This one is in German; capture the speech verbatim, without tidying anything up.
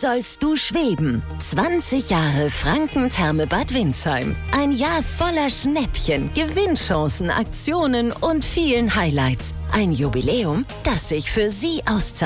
sollst du schweben. zwanzig Jahre Franken-Thermebad Windsheim. Ein Jahr voller Schnäppchen, Gewinnchancen, Aktionen und vielen Highlights. Ein Jubiläum, das sich für Sie auszahlt.